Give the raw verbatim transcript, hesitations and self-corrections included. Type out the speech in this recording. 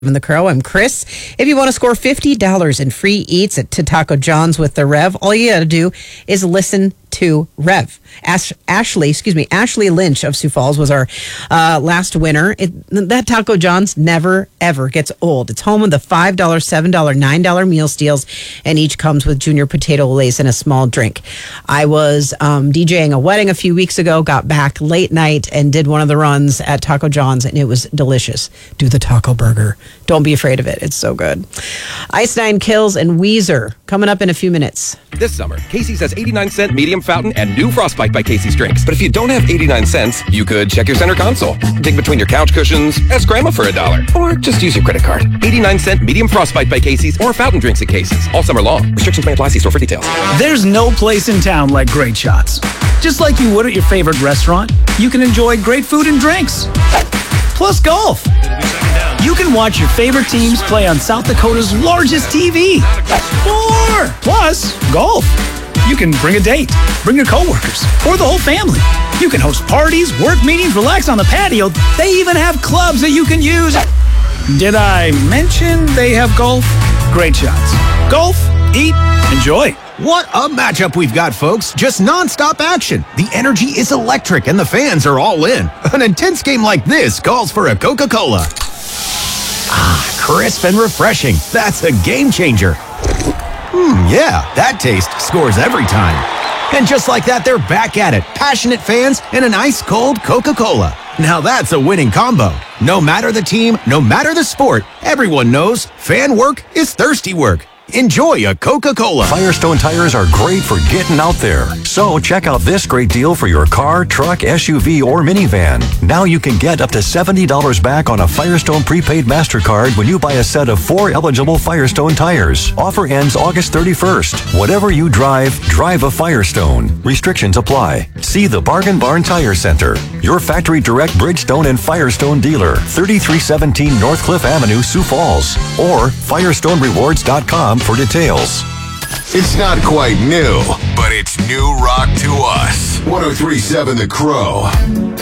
The Crow. I'm Chris. If you want to score fifty dollars in free eats at to Taco John's with the Rev, all you got to do is listen to Rev. Ash, Ashley, excuse me, Ashley Lynch of Sioux Falls was our uh, last winner. It, that Taco John's never, ever gets old. It's home of the five dollars, seven dollars, nine dollars meal steals, and each comes with junior potato lace and a small drink. I was um, DJing a wedding a few weeks ago, got back late night, and did one of the runs at Taco John's, and it was delicious. Do the taco burger. Don't be afraid of it. It's so good. Ice Nine Kills and Weezer coming up in a few minutes. This summer, Casey's has eighty-nine cent medium fountain and new Frostbite by Casey's drinks. But if you don't have eighty-nine cents, you could check your center console, dig between your couch cushions, ask grandma for a dollar, or just use your credit card. eighty-nine cent medium Frostbite by Casey's or fountain drinks at Casey's. All summer long. Restrictions may apply. See store for details. There's no place in town like Great Shots. Just like you would at your favorite restaurant, you can enjoy great food and drinks. Plus golf. You can watch your favorite teams play on South Dakota's largest T V. More! Plus, golf. You can bring a date, bring your coworkers, or the whole family. You can host parties, work meetings, relax on the patio. They even have clubs that you can use. Did I mention they have golf? Great Shots. Golf, eat, enjoy. What a matchup we've got, folks. Just nonstop action. The energy is electric and the fans are all in. An intense game like this calls for a Coca-Cola. Ah, crisp and refreshing. That's a game changer. Hmm, yeah, that taste scores every time. And just like that, they're back at it. Passionate fans and an ice-cold Coca-Cola. Now that's a winning combo. No matter the team, no matter the sport, everyone knows fan work is thirsty work. Enjoy a Coca-Cola. Firestone tires are great for getting out there. So check out this great deal for your car, truck, S U V, or minivan. Now you can get up to seventy dollars back on a Firestone prepaid MasterCard when you buy a set of four eligible Firestone tires. Offer ends August thirty-first. Whatever you drive, drive a Firestone. Restrictions apply. See the Bargain Barn Tire Center, your factory direct Bridgestone and Firestone dealer, thirty-three seventeen North Cliff Avenue, Sioux Falls, or firestone rewards dot com for details. It's not quite new, but it's new rock to us. one oh three point seven The Crow.